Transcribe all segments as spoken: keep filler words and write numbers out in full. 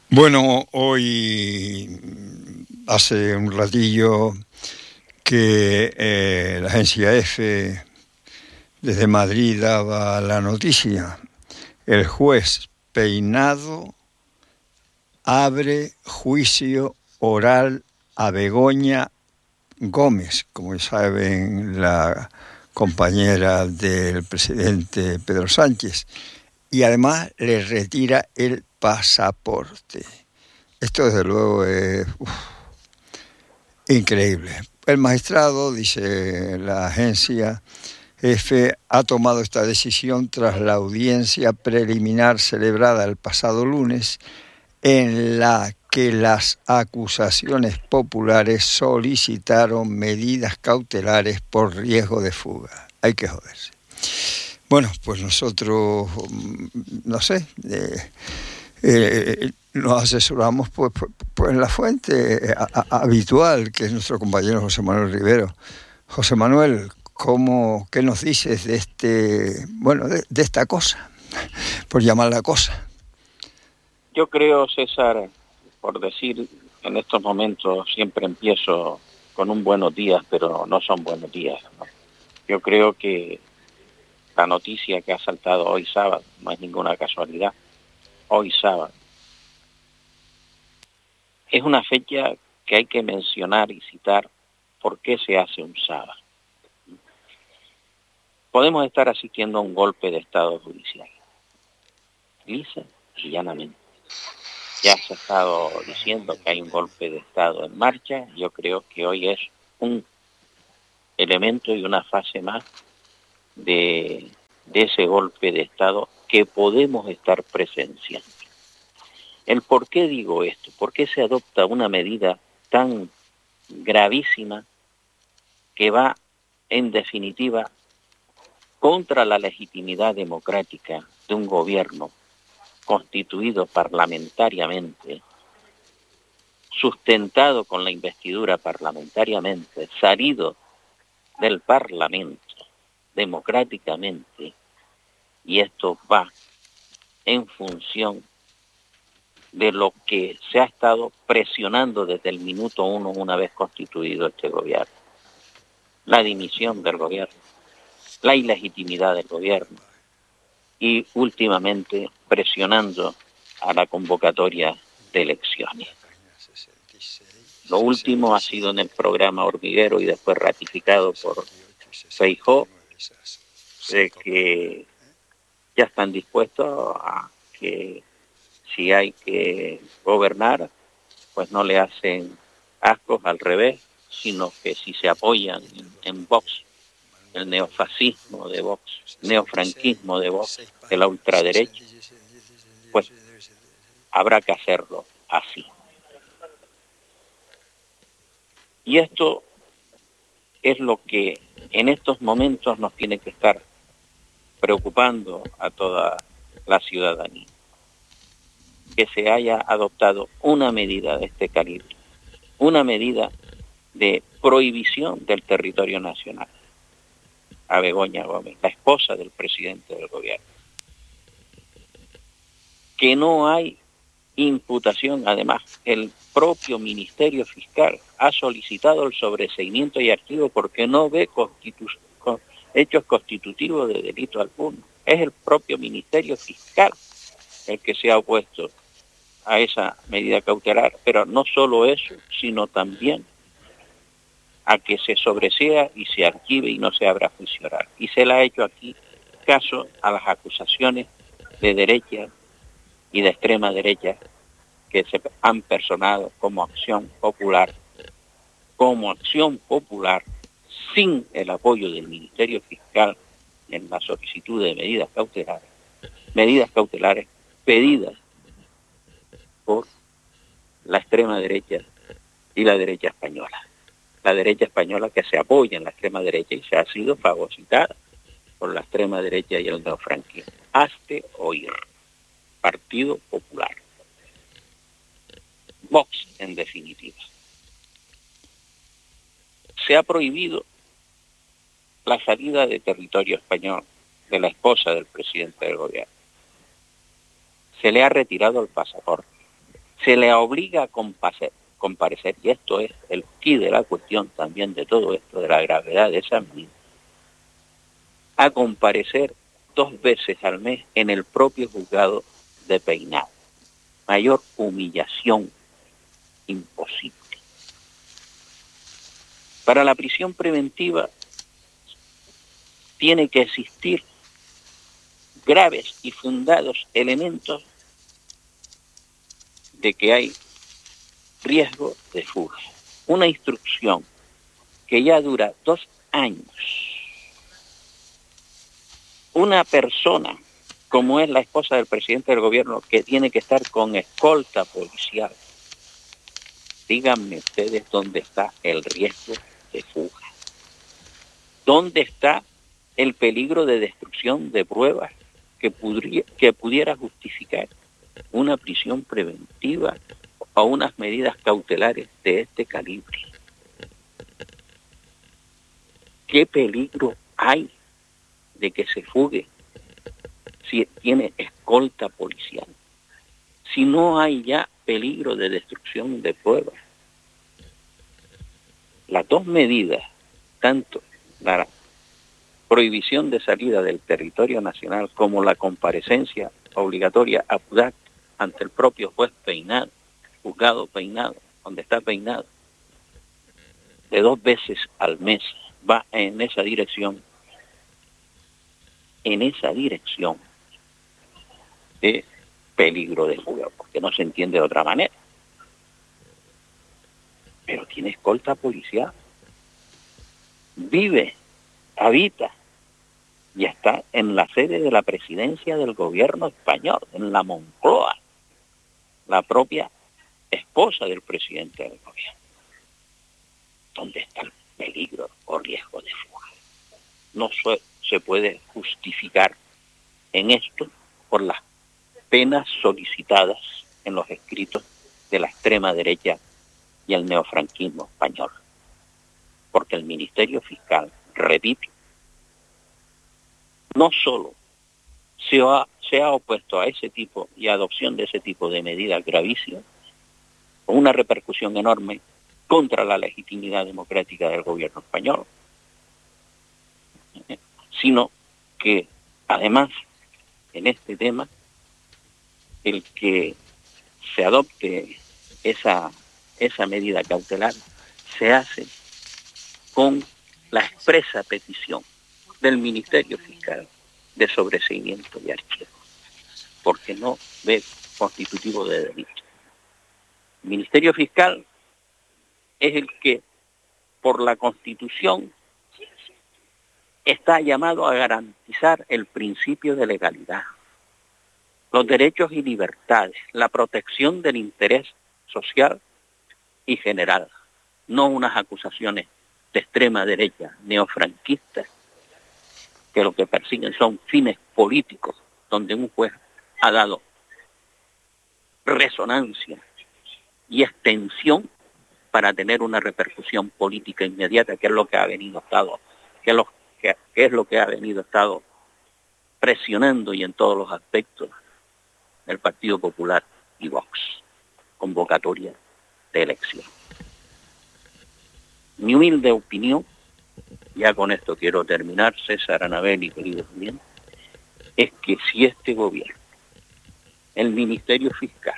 Bueno, hoy hace un ratillo que eh, la agencia EFE desde Madrid daba la noticia. El juez Peinado abre juicio oral a Begoña Gómez, como saben, la compañera del presidente Pedro Sánchez, y además le retira el pasaporte. Esto desde luego es uf, increíble. El magistrado, dice la agencia EFE, ha tomado esta decisión tras la audiencia preliminar celebrada el pasado lunes, en la que las acusaciones populares solicitaron medidas cautelares por riesgo de fuga. Hay que joderse. Bueno, pues nosotros, no sé, eh, eh, nos asesoramos pues, pues, pues en la fuente a, a, habitual, que es nuestro compañero José Manuel Rivero. José Manuel, ¿cómo, qué nos dices de este, bueno, de, de esta cosa, por llamarla cosa? Yo creo, César, por decir, en estos momentos siempre empiezo con un buenos días, pero no son buenos días, ¿no? Yo creo que la noticia que ha saltado hoy sábado, no es ninguna casualidad, hoy sábado, es una fecha que hay que mencionar y citar por qué se hace un sábado. Podemos estar asistiendo a un golpe de Estado judicial, lisa y llanamente. Ya se ha estado diciendo que hay un golpe de Estado en marcha. Yo creo que hoy es un elemento y una fase más de, de ese golpe de Estado que podemos estar presenciando. ¿El por qué digo esto? ¿Por qué se adopta una medida tan gravísima que va, en definitiva, contra la legitimidad democrática de un gobierno constituido parlamentariamente, sustentado con la investidura parlamentariamente, salido del Parlamento democráticamente, y esto va en función de lo que se ha estado presionando desde el minuto uno una vez constituido este gobierno? La dimisión del gobierno, la ilegitimidad del gobierno y últimamente presionando a la convocatoria de elecciones. Lo último ha sido en el programa Hormiguero y después ratificado por Feijóo, de que ya están dispuestos a que si hay que gobernar, pues no le hacen ascos, al revés, sino que si se apoyan en, en Vox, el neofascismo de Vox, neofranquismo de Vox, de la ultraderecha, pues habrá que hacerlo así. Y esto es lo que en estos momentos nos tiene que estar preocupando a toda la ciudadanía, que se haya adoptado una medida de este calibre, una medida de prohibición del territorio nacional a Begoña Gómez, la esposa del presidente del gobierno. Que no hay imputación, además, el propio Ministerio Fiscal ha solicitado el sobreseimiento y archivo porque no ve constitu- con hechos constitutivos de delito alguno. Es el propio Ministerio Fiscal el que se ha opuesto a esa medida cautelar, pero no solo eso, sino también a que se sobresea y se archive y no se abra juicio oral. Y se le ha hecho aquí caso a las acusaciones de derecha y de extrema derecha que se han personado como acción popular, como acción popular sin el apoyo del Ministerio Fiscal en la solicitud de medidas cautelares, medidas cautelares pedidas por la extrema derecha y la derecha española. La derecha española que se apoya en la extrema derecha y se ha sido fagocitada por la extrema derecha y el neofranquismo. Hazte oír. Partido Popular. Vox, en definitiva. Se ha prohibido la salida de territorio español de la esposa del presidente del gobierno. Se le ha retirado el pasaporte. se le obliga a comparecer, comparecer, y esto es el quid de la cuestión también de todo esto, de la gravedad de esa medida, a comparecer dos veces al mes en el propio juzgado de Peinado. Mayor humillación imposible. Para la prisión preventiva tiene que existir graves y fundados elementos de que hay riesgo de fuga. Una instrucción que ya dura dos años. Una persona, como es la esposa del presidente del gobierno, que tiene que estar con escolta policial. Díganme ustedes dónde está el riesgo de fuga. ¿Dónde está el peligro de destrucción de pruebas que, pudría, que pudiera justificar una prisión preventiva o unas medidas cautelares de este calibre? ¿Qué peligro hay de que se fugue si tiene escolta policial? Si no hay ya peligro de destrucción de pruebas. Las dos medidas, tanto la prohibición de salida del territorio nacional como la comparecencia obligatoria a Pudac ante el propio juez Peinado, juzgado Peinado, donde está Peinado, de dos veces al mes, va en esa dirección, en esa dirección de peligro de fuga, porque no se entiende de otra manera. Pero tiene escolta policial, vive, habita y está en la sede de la presidencia del gobierno español, en la Moncloa, la propia esposa del presidente del gobierno. ¿Dónde está el peligro o riesgo de fuga? No se puede justificar en esto por las penas solicitadas en los escritos de la extrema derecha y el neofranquismo español. Porque el Ministerio Fiscal, repito, no solo se ha, se ha opuesto a ese tipo y a adopción de ese tipo de medidas gravísimas, con una repercusión enorme contra la legitimidad democrática del gobierno español, sino que además en este tema el que se adopte esa, esa medida cautelar se hace con la expresa petición del Ministerio Fiscal de sobreseimiento y archivo, porque no ve constitutivo de delito. El Ministerio Fiscal es el que, por la Constitución, está llamado a garantizar el principio de legalidad, los derechos y libertades, la protección del interés social y general, no unas acusaciones de extrema derecha neofranquistas que lo que persiguen son fines políticos, donde un juez ha dado resonancia y extensión para tener una repercusión política inmediata, que es lo que ha venido Estado, que es lo que, que es lo que ha venido Estado presionando y en todos los aspectos el Partido Popular y Vox, convocatoria de elección. Mi humilde opinión, ya con esto quiero terminar, César, Anabel y queridos oyentes, es que si este gobierno, el Ministerio Fiscal,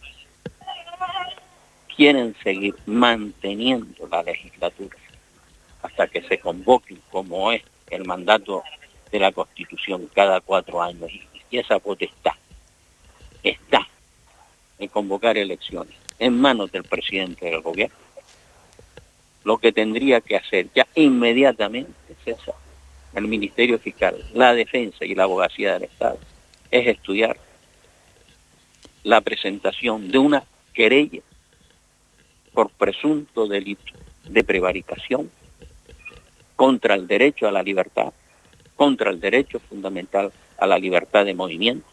quieren seguir manteniendo la legislatura hasta que se convoquen, como es el mandato de la Constitución, cada cuatro años, y esa potestad está en convocar elecciones en manos del presidente del gobierno, lo que tendría que hacer ya inmediatamente, César, el Ministerio Fiscal, la Defensa y la Abogacía del Estado, es estudiar la presentación de una querella por presunto delito de prevaricación contra el derecho a la libertad, contra el derecho fundamental a la libertad de movimiento,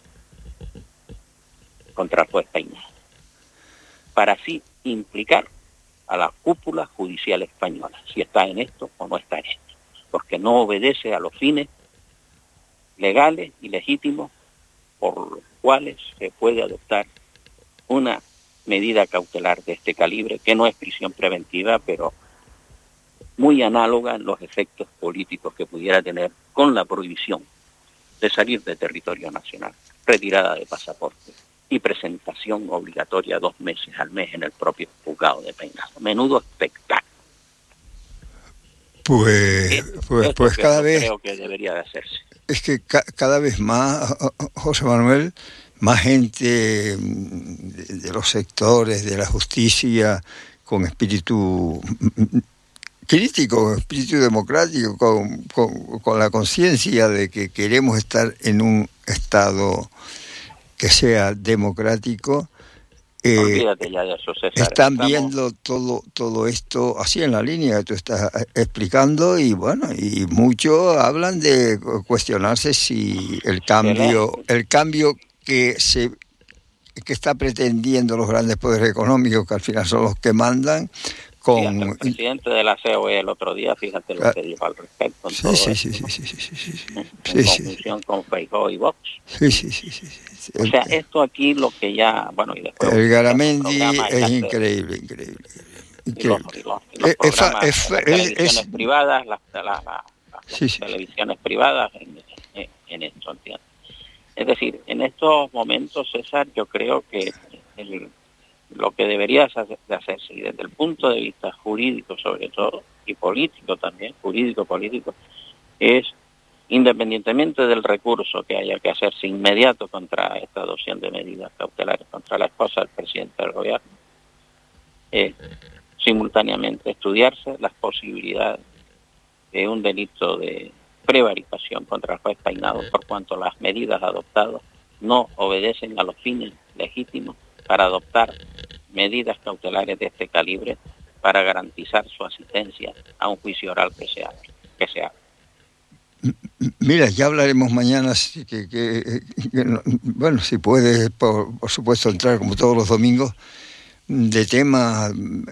contra el juez Peinado, para así implicar a la cúpula judicial española, si está en esto o no está en esto, porque no obedece a los fines legales y legítimos por los cuales se puede adoptar una medida cautelar de este calibre, que no es prisión preventiva, pero muy análoga en los efectos políticos que pudiera tener con la prohibición de salir de territorio nacional, retirada de pasaporte y presentación obligatoria dos meses al mes en el propio juzgado de penado. Menudo espectáculo. Pues, Esto, pues, esto pues que cada yo vez, creo que debería de hacerse. es que ca cada vez más, José Manuel, más gente de, de los sectores de la justicia con espíritu crítico, espíritu democrático, con, con, con la conciencia de que queremos estar en un Estado que sea democrático, eh, Olvídate ya de eso, César. están Estamos... viendo todo todo esto así en la línea que tú estás explicando, y bueno, y muchos hablan de cuestionarse si el cambio, el cambio que se que está pretendiendo los grandes poderes económicos, que al final son los que mandan, con... Sí, el presidente de la C O E el otro día, fíjate lo que dijo al respecto. En sí, todo sí, esto, sí, sí, ¿no? sí, sí, sí, sí, sí. En Sí, conjunción sí, con Feijóo y Vox. sí, sí, sí, sí, sí. O sea, esto aquí lo que ya, bueno, y después el Garamendi programas, es las, increíble, increíble, y los, increíble. y los, y los Es, programas es, de las es, televisiones es, privadas, las, las, las, las sí, sí. televisiones privadas en, en, en esto, ¿entiendes? Es decir, en estos momentos, César, yo creo que el, lo que debería de hacerse, y desde el punto de vista jurídico sobre todo, y político también, jurídico-político, es, independientemente del recurso que haya que hacerse inmediato contra esta adopción de medidas cautelares contra la esposa del presidente del gobierno, es simultáneamente estudiarse las posibilidades de un delito de prevaricación contra el juez Peinado, por cuanto las medidas adoptadas no obedecen a los fines legítimos para adoptar medidas cautelares de este calibre para garantizar su asistencia a un juicio oral que se haga. Que se haga. Mira, ya hablaremos mañana, que, que, que bueno, si puedes, por, por supuesto, entrar como todos los domingos, de temas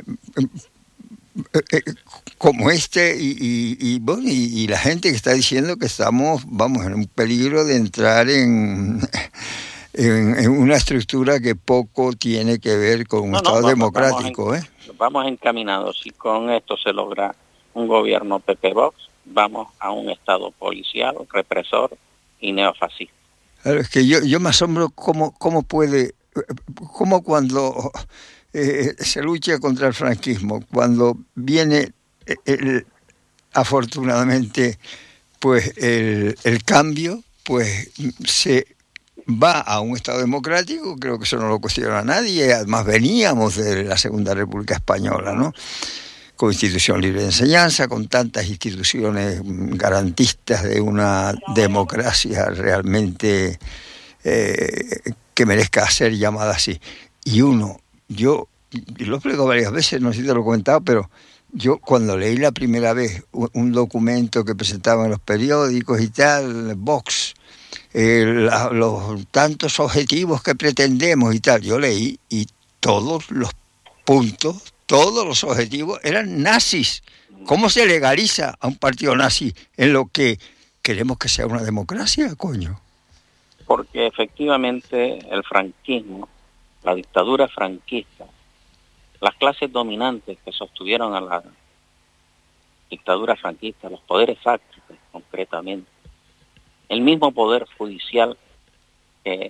como este, y, y, y bueno, y, y la gente que está diciendo que estamos, vamos, en un peligro de entrar en, en, en una estructura que poco tiene que ver con un no, Estado no, vamos, democrático, vamos, en, ¿eh? vamos encaminados. Si con esto se logra un gobierno P P-Vox, vamos a un Estado policial, represor y neofascista. Claro, es que yo, yo me asombro cómo, cómo puede, cómo cuando eh, se lucha contra el franquismo, cuando viene el, afortunadamente pues el, el cambio, pues se va a un Estado democrático, creo que eso no lo cuestiona nadie, además veníamos de la Segunda República Española, ¿no? Con institución libre de enseñanza, con tantas instituciones garantistas de una democracia realmente eh, que merezca ser llamada así. Y uno, yo, y lo explico varias veces, no sé si te lo he comentado, pero yo cuando leí la primera vez un, un documento que presentaban en los periódicos y tal, Vox, eh, la, los tantos objetivos que pretendemos y tal, yo leí y todos los puntos, todos los objetivos eran nazis. ¿Cómo se legaliza a un partido nazi en lo que queremos que sea una democracia, coño? Porque efectivamente el franquismo, la dictadura franquista, las clases dominantes que sostuvieron a la dictadura franquista, los poderes fácticos concretamente, el mismo poder judicial que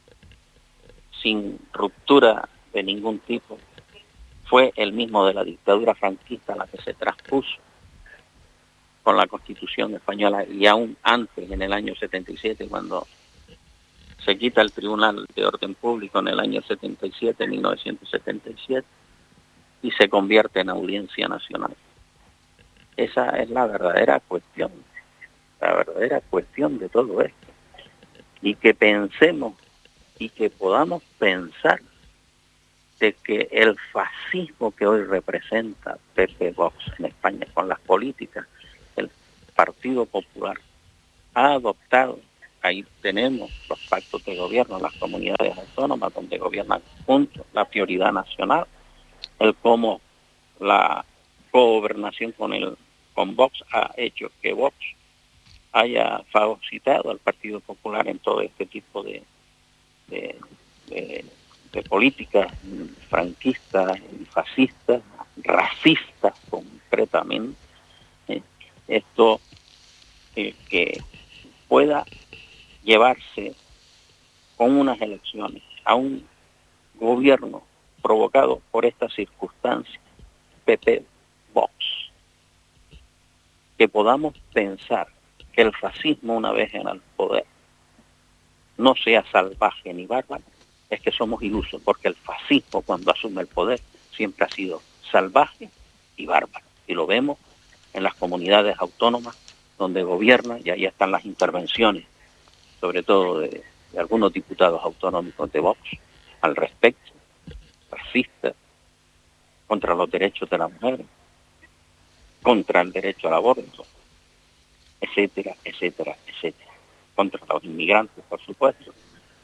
sin ruptura de ningún tipo fue el mismo de la dictadura franquista, la que se traspuso con la Constitución española, y aún antes, en el año setenta y siete, cuando se quita el Tribunal de Orden Público en el año setenta y siete, mil novecientos setenta y siete, y se convierte en Audiencia Nacional. Esa es la verdadera cuestión, la verdadera cuestión de todo esto. Y que pensemos y que podamos pensar de que el fascismo que hoy representa P P-Vox en España con las políticas del Partido Popular ha adoptado, ahí tenemos los pactos de gobierno, las comunidades autónomas donde gobiernan juntos, la prioridad nacional, el cómo la cogobernación con el con Vox ha hecho que Vox haya fagocitado al Partido Popular en todo este tipo de, de, de, de políticas franquistas y fascistas, racistas concretamente, eh, esto eh, que pueda llevarse con unas elecciones a un gobierno provocado por estas circunstancias, P P Vox, que podamos pensar que el fascismo una vez en el poder no sea salvaje ni bárbaro, es que somos ilusos, porque el fascismo cuando asume el poder siempre ha sido salvaje y bárbaro, y lo vemos en las comunidades autónomas donde gobierna, y ahí están las intervenciones, sobre todo de, de algunos diputados autonómicos de Vox, al respecto, racistas, contra los derechos de la mujer, contra el derecho al aborto, etcétera, etcétera, etcétera, contra los inmigrantes, por supuesto.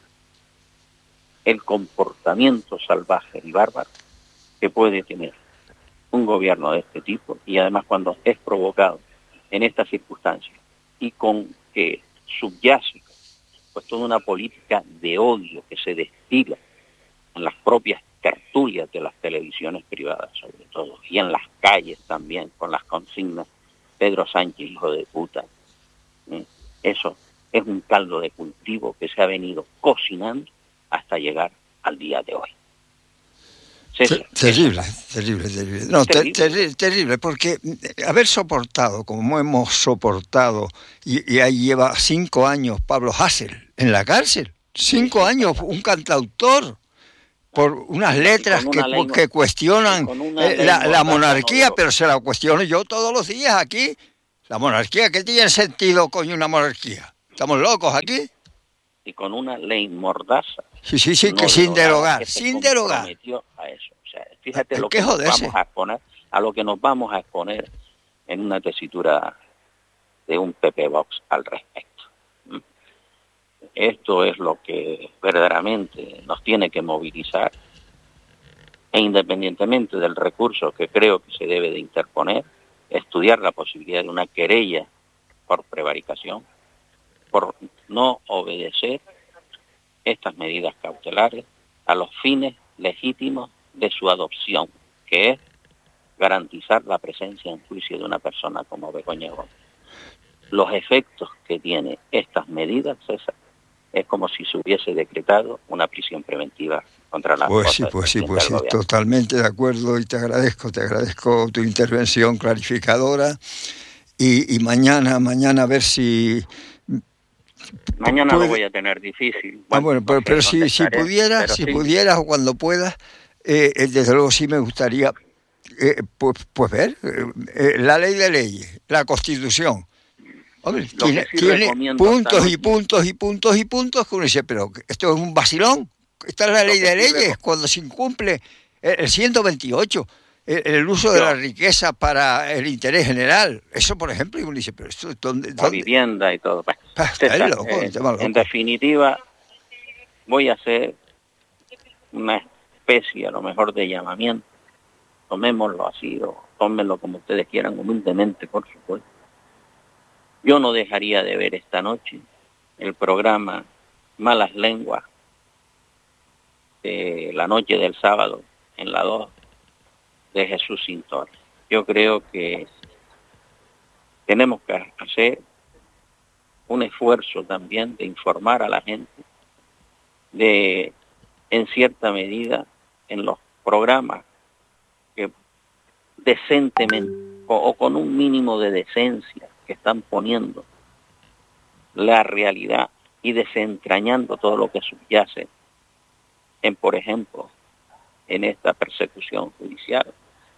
El comportamiento salvaje y bárbaro que puede tener un gobierno de este tipo, y además cuando es provocado en estas circunstancias y con que subyace pues toda una política de odio que se destila en las propias tertulias de las televisiones privadas sobre todo, y en las calles también, con las consignas Pedro Sánchez, hijo de puta. Eso es un caldo de cultivo que se ha venido cocinando hasta llegar al día de hoy. César, terrible, terrible, terrible. No, terrible. Ter, ter, terrible, porque haber soportado, como hemos soportado, y, y ahí lleva cinco años Pablo Hasél en la cárcel, cinco sí, años, un cantautor, por unas letras que, ley, que cuestionan eh, la, la monarquía, no, pero se la cuestiono yo todos los días aquí. La monarquía, ¿qué tiene sentido, coño, una monarquía? ¿Estamos locos aquí? Y con una ley mordaza. Sí, sí, sí, no que sin derogar, que sin derogar. A eso. O sea, fíjate lo que nos vamos a exponer, a lo que nos vamos a exponer en una tesitura de un P P Vox al respecto. Esto es lo que verdaderamente nos tiene que movilizar, e independientemente del recurso que creo que se debe de interponer, estudiar la posibilidad de una querella por prevaricación, por no obedecer estas medidas cautelares a los fines legítimos de su adopción, que es garantizar la presencia en juicio de una persona como Begoña Gómez. Los efectos que tiene estas medidas, César, es como si se hubiese decretado una prisión preventiva contra la Pues sí, pues sí, pues sí, totalmente de acuerdo, y te agradezco, te agradezco tu intervención clarificadora, y, y mañana, mañana a ver si... Mañana puede... lo voy a tener difícil. Bueno, ah, bueno, pero, pero si, si pudieras, pero si sí. pudieras o cuando puedas, eh, desde luego sí me gustaría eh, pues, pues ver eh, la ley de leyes, la Constitución. Hombre, tiene, sí tiene puntos y puntos y puntos y puntos que uno dice, pero esto es un vacilón. Esta es la ley de leyes, cuando se incumple el ciento veintiocho, el, el uso de la riqueza para el interés general. Eso, por ejemplo, y uno dice, pero esto ¿dónde? La dónde? Vivienda y todo. Bueno, César, loco, eh, loco. En definitiva, voy a hacer una especie, a lo mejor, de llamamiento. Tomémoslo así, o tómenlo como ustedes quieran, humildemente, por supuesto. Yo no dejaría de ver esta noche el programa Malas Lenguas de la noche del sábado en la dos de Jesús Cintor. Yo creo que tenemos que hacer un esfuerzo también de informar a la gente de, en cierta medida, en los programas que decentemente o, o con un mínimo de decencia que están poniendo la realidad y desentrañando todo lo que subyace en, por ejemplo, en esta persecución judicial.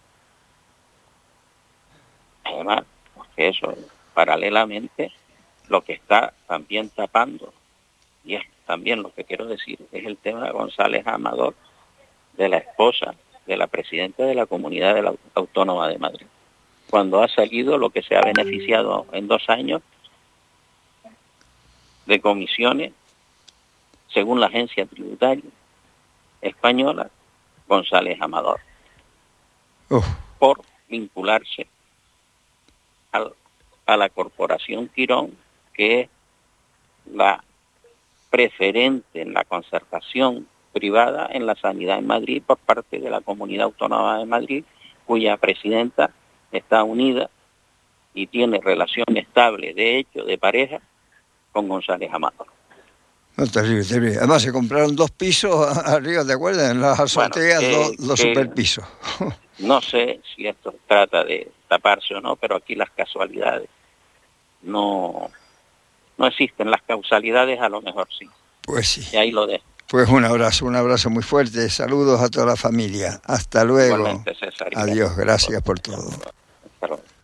Además, porque eso, paralelamente, lo que está también tapando, y es también lo que quiero decir, es el tema de González Amador, de la esposa de la presidenta de la Comunidad de la Autónoma de Madrid, cuando ha salido lo que se ha beneficiado en dos años de comisiones, según la agencia tributaria española, González Amador, uh. por vincularse al, a la Corporación Quirón, que es la preferente en la concertación privada en la sanidad en Madrid por parte de la Comunidad Autónoma de Madrid, cuya presidenta está unida y tiene relación estable, de hecho, de pareja, con González Amado. No, terrible, terrible. Además se compraron dos pisos arriba, ¿te acuerdas? En las azoteas, bueno, que, dos, dos que, superpisos. No sé si esto trata de taparse o no, pero aquí las casualidades no, no existen. Las causalidades a lo mejor sí. Pues sí. Y ahí lo dejo. Pues un abrazo, un abrazo muy fuerte. Saludos a toda la familia. Hasta luego. Igualmente, César. Adiós, gracias por todo.